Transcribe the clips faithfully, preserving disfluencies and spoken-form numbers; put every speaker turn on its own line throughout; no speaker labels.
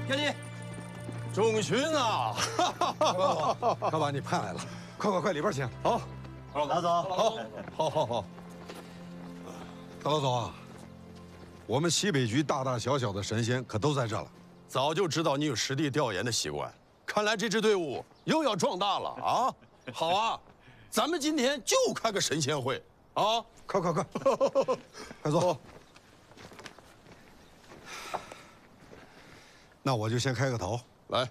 给你。
仲勋啊，
老板，你派来了，快快快，里边请。
好，
老总，
好，好，好，好。
大老总啊，我们西北局大大小小的神仙可都在这了。
早就知道你有实地调研的习惯，看来这支队伍又要壮大了啊！好啊，咱们今天就开个神仙会啊！
快快快，快坐。那我就先开个头。
来，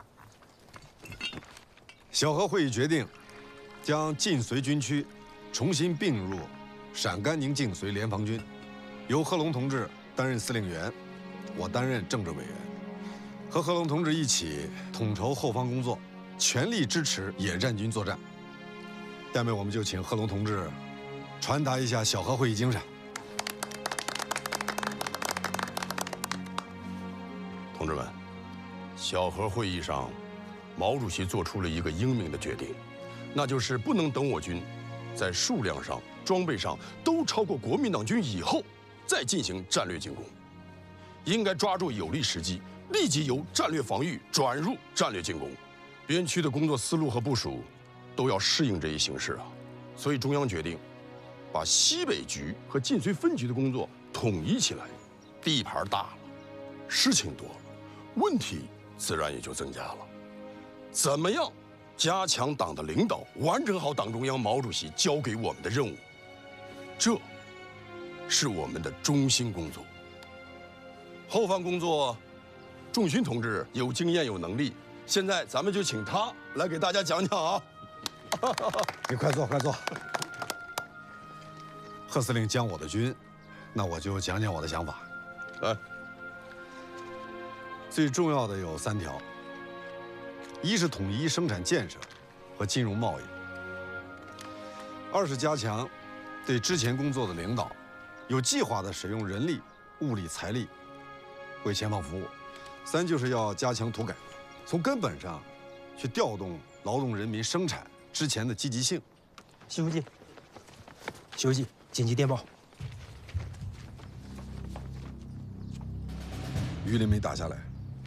小河会议决定，将晋绥军区重新并入陕甘宁晋绥联防军，由贺龙同志担任司令员，我担任政治委员，和贺龙同志一起统筹后方工作，全力支持野战军作战。下面我们就请贺龙同志传达一下小河会议精神。
同志们，小河会议上，毛主席做出了一个英明的决定，那就是不能等我军在数量上、装备上都超过国民党军以后，再进行战略进攻，应该抓住有利时机，立即由战略防御转入战略进攻。边区的工作思路和部署都要适应这一形势啊，所以中央决定把西北局和晋绥分局的工作统一起来，地盘大了，事情多了，问题自然也就增加了。怎么样加强党的领导，完成好党中央毛主席交给我们的任务，这是我们的中心工作。后方工作，仲勋同志有经验有能力，现在咱们就请他来给大家讲讲啊。
你快坐，快坐。贺司令将我的军，那我就讲讲我的想法。
来，
最重要的有三条：一是统一生产建设和金融贸易；二是加强对之前工作的领导，有计划地使用人力、物力、财力为前方服务；三就是要加强土改，从根本上去调动劳动人民生产之前的积极性。
徐书记，徐书记，紧急电报。
榆林没打下来，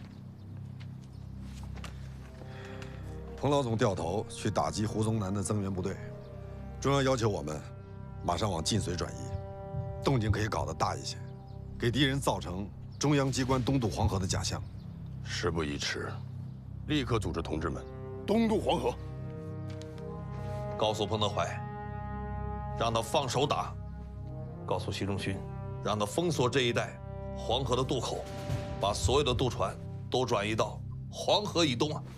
彭老总调头去打击胡宗南的增援部队，中央要求我们马上往晋绥转移，动静可以搞得大一些，给敌人造成中央机关东渡黄河的假象。
事不宜迟，立刻组织同志们东渡黄河。
告诉彭德怀，让他放手打；告诉习仲勋，让他封锁这一带黄河的渡口，把所有的渡船都转移到黄河以东啊。